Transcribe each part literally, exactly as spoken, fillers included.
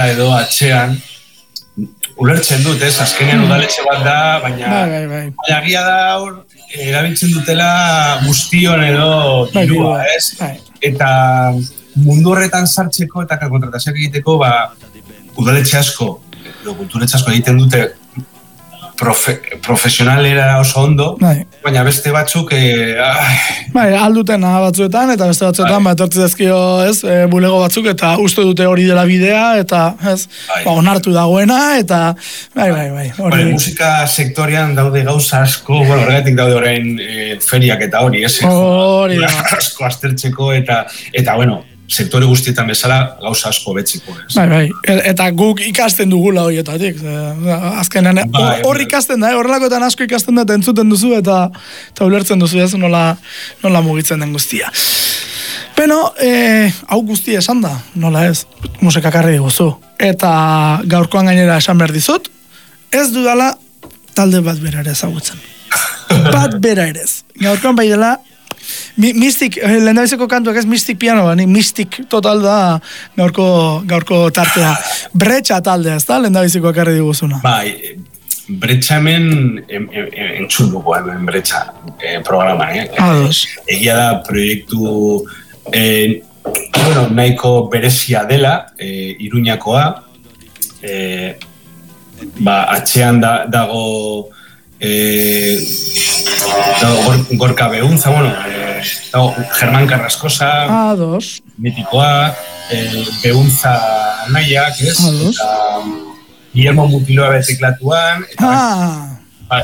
edo atxean, ulertzen dut, ez, azkenean udaletxe bat da, baina bai, bai. agia da hor, erabiltzen dutela guztion edo dirua, ez? Bai. Eta mundu horretan sartzeko eta kontratazioak egiteko, ba, udaletxe asko, edo kulturetxe asko egiten dute profe, profesionalera oso ondo, bai. Baina beste batzuk eh, bai, alduten batzuetan eta beste batzuetan bai. Ba, etortzi dezkio, ez, e, bulego batzuk eta uste dute hori dela bidea eta ez, bai. Ba, onartu dagoena eta bai, bai, bai. Hori... Bai, musika sektorian daude gauza asko, bueno, horregatik daude orain e, feriak eta hori, ez? Hori da. Asko aztertzeko eta, eta bueno, sektore guztietan bezala gauza asko betziko, ez? Bai, bai, eta guk ikasten dugula horietatik. Azkenean, hor ikasten da, horrelakoetan asko ikasten da, entzuten duzu eta, eta ulertzen duzu ez, nola, nola mugitzen den guztia. Beno, eh, hau guztia esan da, nola ez, musikakarri diguzu. Eta gaurkoan gainera esan behar dizut, ez dudala talde bat bera ere ezagutzen. Bat bera ere ez. Gaurkoan bai dela, Mystic, lehendabizeko kantuak ez Mystic piano, ni Mystic total da gaurko, gaurko tartea. Bretxa taldea, ez da, lehendabizeko akarri diguzuna? Bai, Bretxa hemen entzun dugu hemen Bretxa eh, programan, eh? Ados. Egia da proiektu eh, bueno, nahiko berezia dela, eh, Iruñakoa, eh, ba, atxean da, dago eh, dago Gorka Behuntza, bueno, eh, dago Germán Carrascosa, Ados. Mitikoa, eh, Behuntza Anaiak, ez? Ados. Eta Guillermo Mutiloa beteklatuan. Ah. Ba,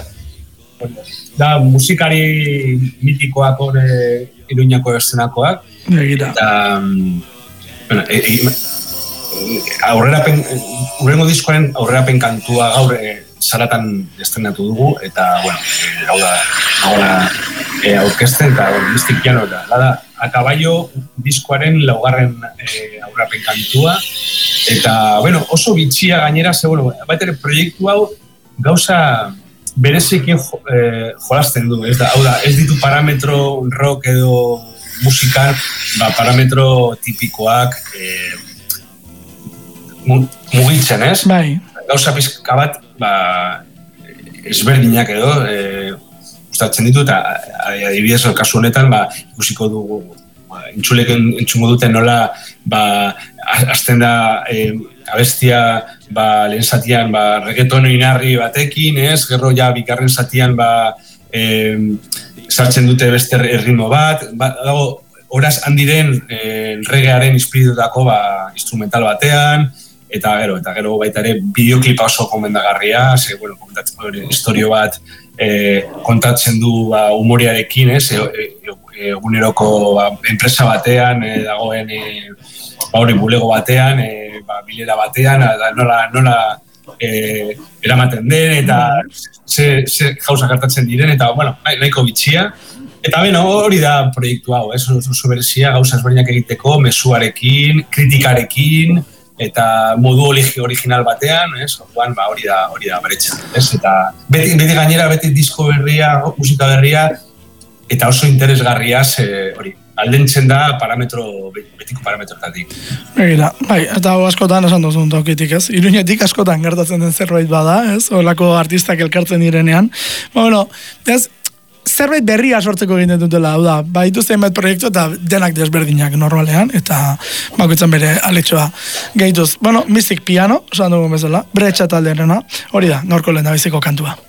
da musikari mitikoak hor eh, Iruñako eszenakoak. Egira. Eta bueno, e, e, aurrerapen, urrengo diskoaren aurrerapen kantua gaur e, Zaratan estrenatu dugu, eta, bueno, hau da, hau da, e, aurkezten, eta, bueno, Mystic piano, eta, da, Akabaio diskoaren laugarren e, aurrerapen kantua, eta, bueno, oso bitxia gainera, ze, bueno, baita ere proiektu hau gauza berezekin jo, e, jolasten du, ez da, hau da, ez ditu parametro rock edo musikan, ba, parametro tipikoak e, mugitzen, ez? Bai. Gauza pizka bat, ba, ezberdinak edo, e, gustatzen ditu, eta adibidez, kasu honetan, ba, ikusiko dugu, ba, entzuleken entzungo duten nola, ba, azten da, e, abestia, ba, lehen zatian, ba, reggaeton inarri batekin, ez, gero ja, bigarren zatian, ba, e, sartzen dute beste erritmo bat, ba, dago, horaz handiren e, regearen inspiritutako, ba, instrumental batean, eta gero, eta gero baita ere bideoklipa oso komendagarria, ze, bueno, komentatzen historio bat e, kontatzen du ba, humoriarekin, ez, eguneroko e, ba, enpresa batean, e, dagoen e, ba, hori bulego batean, e, ba, bilera batean, da, nola, nola e, eramaten den, eta ze, ze jauza gertatzen diren, eta, bueno, nahiko bitxia. Eta beno, hori da proiektu hau, ez, oso berezia, gauza ezberdinak egiteko, mezuarekin, kritikarekin, eta modu original batean, ez? Orduan, ba, hori da, hori da Bretxa, ez? Eta beti, beti gainera, beti disko berria, musika berria, eta oso interesgarria, ze, hori, aldentzen da parametro, betiko parametrotatik. Egira, bai, eta hau askotan esan duzun tokitik, ez? Iruñetik askotan gertatzen den zerbait bada, ez? Olako artistak elkartzen direnean. Bueno, ez, zerbait berria sortzeko egiten dutela, hau da, baitu zenbait proiektu eta denak desberdinak normalean, eta bakoitzan bere aletxoa gehituz. Bueno, Mystic piano, esan dugu bezala, Bretxa taldearena, hori da, gaurko lehendabiziko kantua.